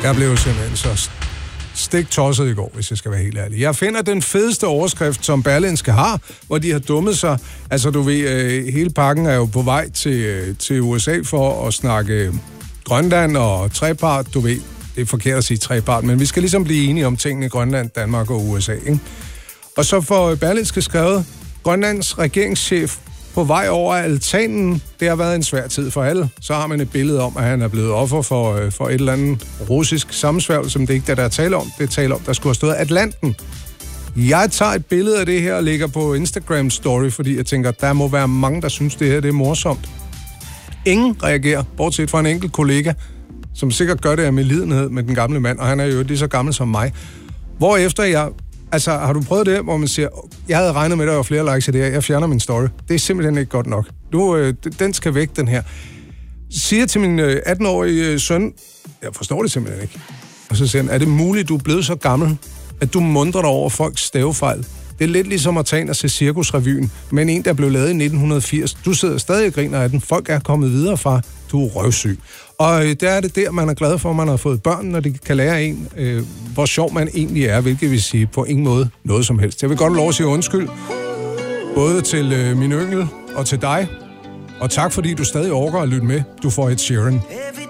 Jeg blev simpelthen så stik tosset i går, hvis jeg skal være helt ærlig. Jeg finder den fedeste overskrift, som Berlingske har, hvor de har dummet sig. Altså, du ved, hele pakken er jo på vej til USA for at snakke Grønland og trepart. Du ved, det er forkert at sige trepart, men vi skal ligesom blive enige om tingene i Grønland, Danmark og USA, ikke? Og så får Berlingske skrevet, Grønlands regeringschef på vej over altanen. Det har været en svær tid for alle. Så har man et billede om, at han er blevet offer for et eller andet russisk sammensværgelse, som det ikke er, der er tale om. Det taler om, der skulle have stået Atlanten. Jeg tager et billede af det her og lægger på Instagram story, fordi jeg tænker, der må være mange, der synes, det her det er morsomt. Ingen reagerer, bortset fra en enkelt kollega, som sikkert gør det af medlidenhed med den gamle mand, og han er jo lige så gammel som mig. Hvorefter jeg... Altså, har du prøvet det, hvor man siger, jeg havde regnet med, at der var flere likes i det her, jeg fjerner min story. Det er simpelthen ikke godt nok. Den skal væk, den her. Siger til min 18-årige søn, jeg forstår det simpelthen ikke. Og så siger han, er det muligt, du er blevet så gammel, at du mundrer dig over folks stavefejl? Det er lidt ligesom at tage ind og se Cirkusrevyen, men en, der blev lavet i 1980. Du sidder stadig og griner af den. Folk er kommet videre fra, du er røvsyg. Og der er det der, man er glad for, at man har fået børn, når de kan lære en, hvor sjov man egentlig er, hvilket vil sige på ingen måde noget som helst. Jeg vil godt lov at sige undskyld, både til min yngel og til dig. Og tak, fordi du stadig orker at lytte med. Du får et Sheeran.